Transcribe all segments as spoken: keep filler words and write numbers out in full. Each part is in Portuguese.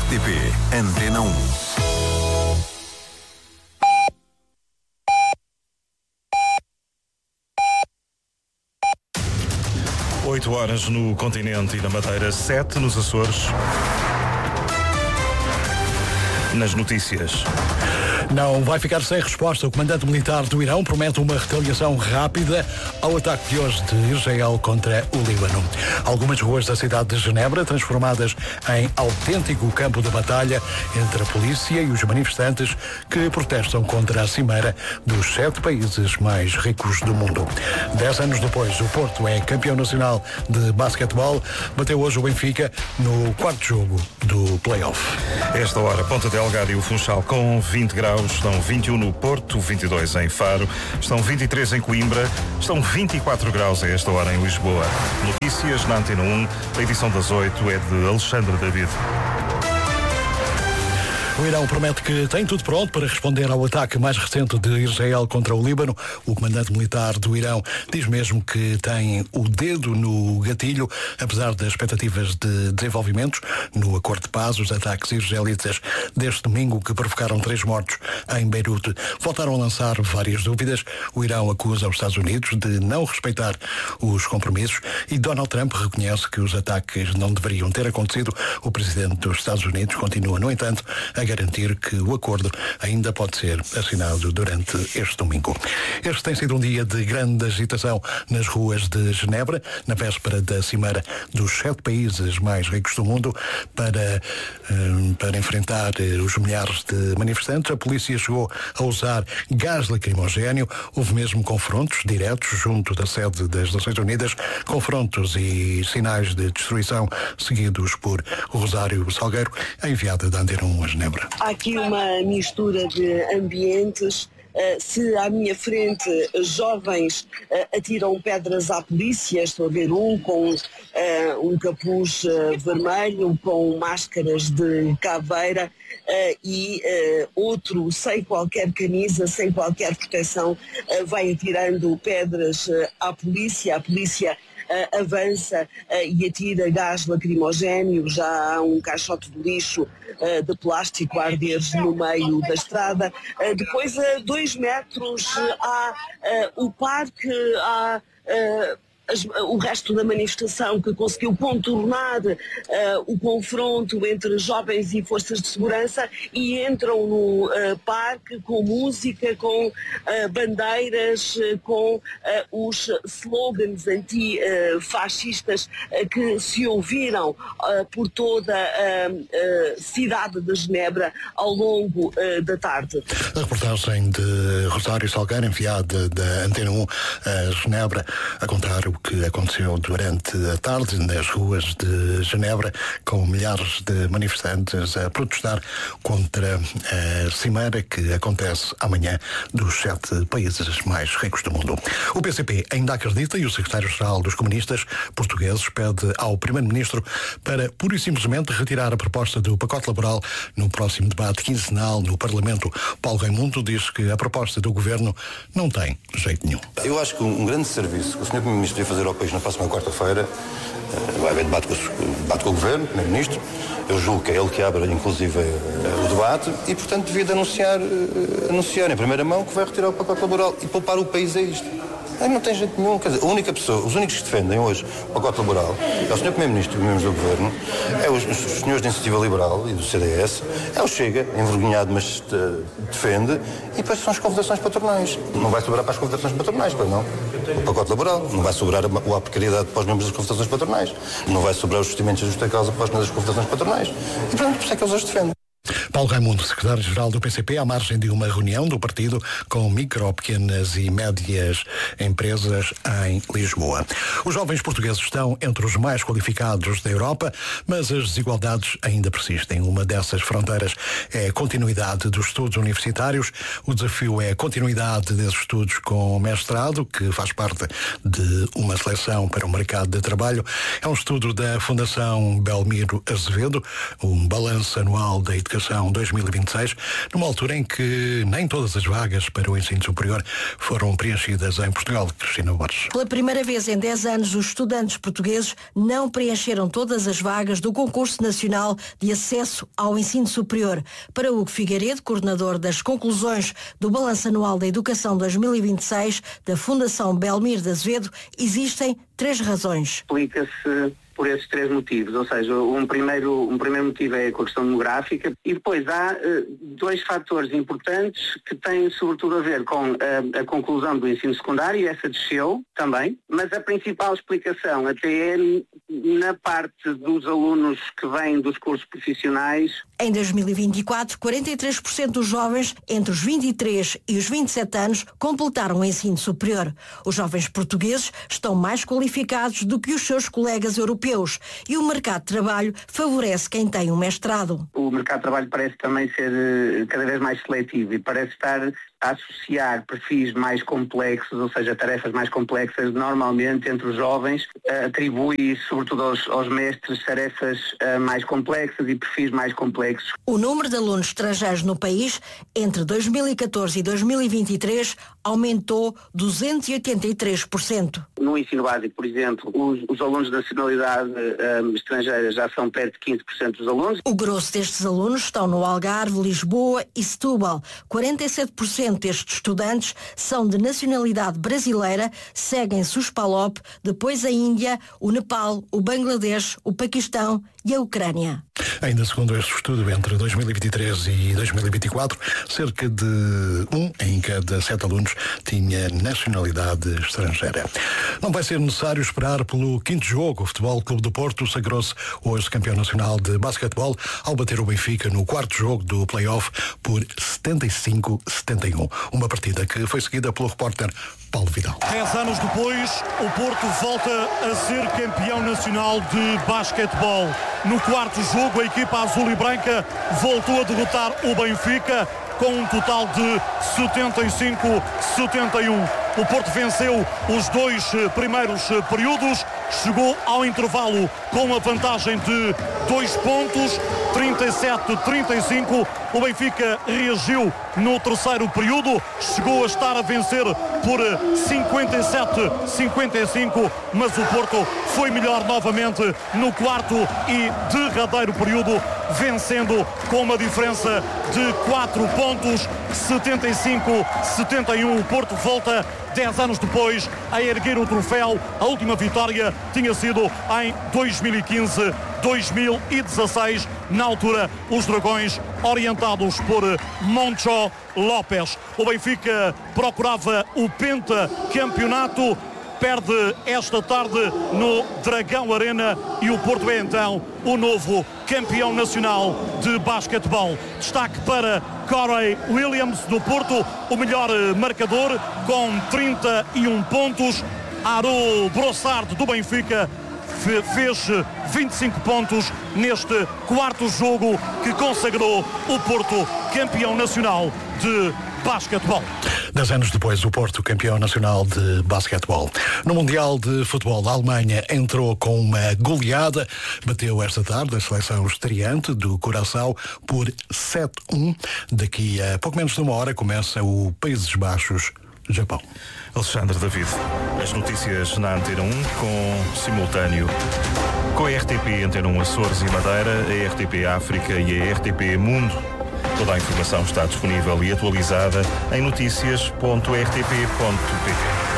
T P Antena um. Oito horas no continente e na Madeira, sete nos Açores. Nas notícias. Não vai ficar sem resposta. O comandante militar do Irão promete uma retaliação rápida ao ataque de hoje de Israel contra o Líbano. Algumas ruas da cidade de Genebra transformadas em autêntico campo de batalha entre a polícia e os manifestantes que protestam contra a cimeira dos sete países mais ricos do mundo. Dez anos depois, o Porto é campeão nacional de basquetebol. Bateu hoje o Benfica no quarto jogo do play-off. Esta hora, Ponta Delgada e o Funchal com vinte graus. Estão vinte e um no Porto, vinte e dois em Faro, estão vinte e três em Coimbra, estão vinte e quatro graus a esta hora em Lisboa. Notícias na Antena um, a edição das oito é de Alexandre David. O Irão promete que tem tudo pronto para responder ao ataque mais recente de Israel contra o Líbano. O comandante militar do Irão diz mesmo que tem o dedo no gatilho, apesar das expectativas de desenvolvimentos no acordo de paz. Os ataques israelitas deste domingo, que provocaram três mortos em Beirute, voltaram a lançar várias dúvidas. O Irão acusa os Estados Unidos de não respeitar os compromissos e Donald Trump reconhece que os ataques não deveriam ter acontecido. O presidente dos Estados Unidos continua, no entanto, a garantir que o acordo ainda pode ser assinado durante este domingo. Este tem sido um dia de grande agitação nas ruas de Genebra, na véspera da cimeira dos sete países mais ricos do mundo, para, para enfrentar os milhares de manifestantes. A polícia chegou a usar gás lacrimogéneo. Houve mesmo confrontos diretos junto da sede das Nações Unidas, confrontos e sinais de destruição seguidos por Rosário Salgueiro, a enviada da Antena um a Genebra. Há aqui uma mistura de ambientes. Uh, se à minha frente uh, jovens uh, atiram pedras à polícia, estou a ver um com uh, um capuz uh, vermelho, com máscaras de caveira, uh, e uh, outro sem qualquer camisa, sem qualquer proteção, uh, vai atirando pedras uh, à polícia. A polícia Uh, avança uh, e atira gás lacrimogéneo. Já há um caixote de lixo uh, de plástico a arder no meio da estrada. Uh, depois, a dois metros, uh, há uh, o parque, há uh, As, o resto da manifestação que conseguiu contornar uh, o confronto entre jovens e forças de segurança e entram no uh, parque com música, com uh, bandeiras, uh, com uh, os slogans antifascistas uh, que se ouviram uh, por toda a uh, cidade de Genebra ao longo uh, da tarde. A reportagem de Rosário Salgueiro, enviada da Antena um a Genebra, a contar o que aconteceu durante a tarde nas ruas de Genebra, com milhares de manifestantes a protestar contra a cimeira que acontece amanhã dos sete países mais ricos do mundo. O P C P ainda acredita, e o secretário-geral dos comunistas portugueses pede ao primeiro-ministro para pura e simplesmente retirar a proposta do pacote laboral no próximo debate quinzenal no Parlamento. Paulo Raimundo diz que a proposta do governo não tem jeito nenhum. Eu acho que um grande serviço que o senhor primeiro-ministro devia fazer ao país na próxima quarta-feira, vai haver debate com, debate com o governo, o primeiro-ministro. Eu julgo que é ele que abre, inclusive, o debate e, portanto, devia de anunciar, anunciar em primeira mão que vai retirar o pacote laboral e poupar o país a isto. Aí não tem jeito nenhum. Quer dizer, a única pessoa, os únicos que defendem hoje o pacote laboral é o senhor Primeiro-Ministro e os membros do Governo, é os, os senhores da Iniciativa Liberal e do C D S, é o Chega, envergonhado, mas uh, defende, e depois são as confederações patronais. Não vai sobrar para as confederações patronais, pois não? O pacote laboral. Não vai sobrar a, a precariedade para os membros das confederações patronais. Não vai sobrar os vestimentos de justa causa para os membros das confederações patronais. E, portanto, por isso é que eles os defendem. Paulo Raimundo, secretário-geral do P C P, à margem de uma reunião do partido com micro, pequenas e médias empresas em Lisboa. Os jovens portugueses estão entre os mais qualificados da Europa, mas as desigualdades ainda persistem. Uma dessas fronteiras é a continuidade dos estudos universitários. O desafio é a continuidade desses estudos com mestrado, que faz parte de uma seleção para o mercado de trabalho. É um estudo da Fundação Belmiro Azevedo, um balanço anual da educação Educação dois mil e vinte e seis, numa altura em que nem todas as vagas para o ensino superior foram preenchidas em Portugal. Cristina Borges. Pela primeira vez em dez anos, os estudantes portugueses não preencheram todas as vagas do Concurso Nacional de Acesso ao Ensino Superior. Para Hugo Figueiredo, coordenador das conclusões do Balanço Anual da Educação dois mil e vinte e seis da Fundação Belmiro de Azevedo, existem três razões. Explica-se por esses três motivos, ou seja, um primeiro, um primeiro motivo é a questão demográfica e depois há uh, dois fatores importantes que têm sobretudo a ver com a, a conclusão do ensino secundário, e essa desceu também, mas a principal explicação até é na parte dos alunos que vêm dos cursos profissionais. Em dois mil e vinte e quatro, quarenta e três por cento dos jovens entre os vinte e três e os vinte e sete anos completaram o ensino superior. Os jovens portugueses estão mais qualificados do que os seus colegas europeus e o mercado de trabalho favorece quem tem um mestrado. O mercado de trabalho parece também ser cada vez mais seletivo e parece estar a associar perfis mais complexos, ou seja, tarefas mais complexas, normalmente entre os jovens, atribui sobretudo aos, aos mestres tarefas uh, mais complexas e perfis mais complexos. O número de alunos estrangeiros no país entre dois mil e catorze e dois mil e vinte e três aumentou duzentos e oitenta e três por cento. No ensino básico, por exemplo, os, os alunos de nacionalidade um, estrangeira já são perto de quinze por cento dos alunos. O grosso destes alunos estão no Algarve, Lisboa e Setúbal. quarenta e sete por cento destes estudantes são de nacionalidade brasileira, seguem-se os PALOP, depois a Índia, o Nepal, o Bangladesh, o Paquistão e a Ucrânia. Ainda segundo este estudo, entre dois mil e vinte e três e dois mil e vinte e quatro, cerca de um em cada sete alunos tinha nacionalidade estrangeira. Não vai ser necessário esperar pelo quinto jogo. O Futebol Clube do Porto sagrou-se hoje campeão nacional de basquetebol ao bater o Benfica no quarto jogo do play-off por setenta e cinco a setenta e um. Uma partida que foi seguida pelo repórter Paulo Vidal. Dez anos depois, o Porto volta a ser campeão nacional de basquetebol. No quarto jogo, a equipa azul e branca voltou a derrotar o Benfica com um total de setenta e cinco a setenta e um. O Porto venceu os dois primeiros períodos, chegou ao intervalo com a vantagem de dois pontos, trinta e sete a trinta e cinco. O Benfica reagiu no terceiro período, chegou a estar a vencer por cinquenta e sete a cinquenta e cinco, mas o Porto foi melhor novamente no quarto e derradeiro período, vencendo com uma diferença de quatro pontos, setenta e cinco a setenta e um. O Porto volta dez anos depois a erguer o troféu. A última vitória tinha sido em dois mil e quinze, dois mil e dezasseis, na altura os Dragões orientados por Moncho Lopes. O Benfica procurava o pentacampeonato, perde esta tarde no Dragão Arena e o Porto é então o novo campeão nacional de basquetebol. Destaque para Corey Williams do Porto, o melhor marcador com trinta e um pontos. Aro Brossard do Benfica fez vinte e cinco pontos neste quarto jogo que consagrou o Porto campeão nacional de basquetebol. Dez anos depois, o Porto campeão nacional de basquetebol. No Mundial de Futebol, a Alemanha entrou com uma goleada, bateu esta tarde a seleção estreante do Curaçao por sete a um. Daqui a pouco menos de uma hora começa o Países Baixos, Japão. Alexandre David, as notícias na Antena um com simultâneo com a R T P Antena um Açores e Madeira, a R T P África e a R T P Mundo. Toda a informação está disponível e atualizada em notícias ponto r t p ponto p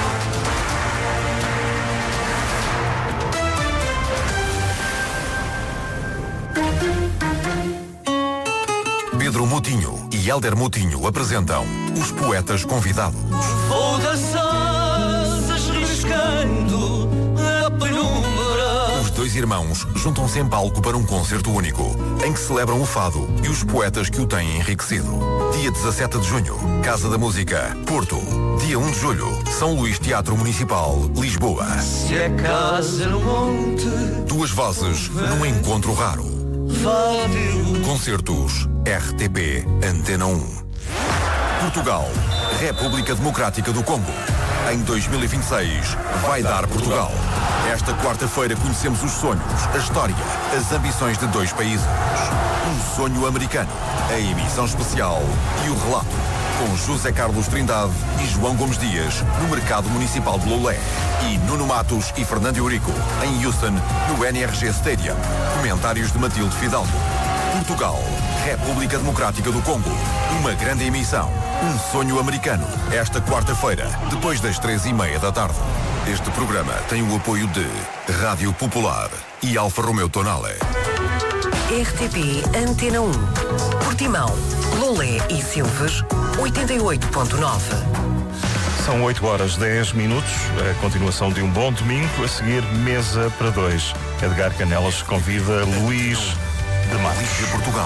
t. Pedro Moutinho e Hélder Moutinho apresentam Os Poetas Convidados. Vou dançar riscando a penumbra. Os dois irmãos juntam-se em palco para um concerto único, em que celebram o fado e os poetas que o têm enriquecido. Dia dezassete de junho, Casa da Música, Porto. Dia um de julho, São Luís Teatro Municipal, Lisboa. Se é casa no monte, duas vozes num encontro raro. Vádio. Concertos R T P Antena um. Portugal, República Democrática do Congo. Em dois mil e vinte e seis, vai dar Portugal. Esta quarta-feira conhecemos os sonhos, a história, as ambições de dois países. Um sonho americano. A emissão especial e o relato com José Carlos Trindade e João Gomes Dias no Mercado Municipal de Loulé. E Nuno Matos e Fernando Eurico em Houston, no N R G Stadium. Comentários de Matilde Fidalgo. Portugal, República Democrática do Congo. Uma grande emissão. Um sonho americano. Esta quarta-feira, depois das três e meia da tarde. Este programa tem o apoio de Rádio Popular e Alfa Romeo Tonale. R T P Antena um. Portimão, Loulé e Silves, oitenta e oito ponto nove. São oito horas dez minutos, a continuação de um bom domingo, a seguir mesa para dois. Edgar Canelas convida Luís de Matos. Portugal.